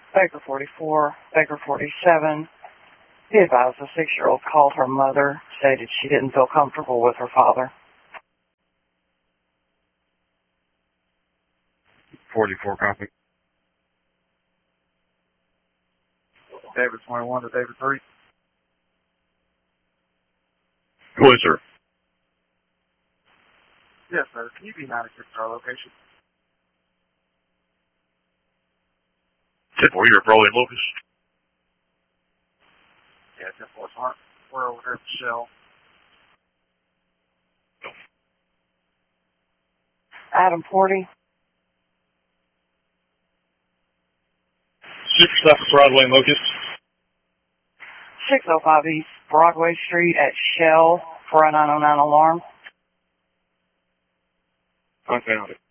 Baker 44, Baker 47. Be advised, the 6-year-old called her mother, stated she didn't feel comfortable with her father. 44 copy. David 21 to David 3. Who is her? Yes, sir. Can you be 96 to our location? 10-4, you're Broly and Lucas. Yeah, 10-4 smart. We're over here at the Shell. Adam 40. 6 South Broadway and Lucas. 605 East Broadway Street at Shell for a 909 alarm. I found it.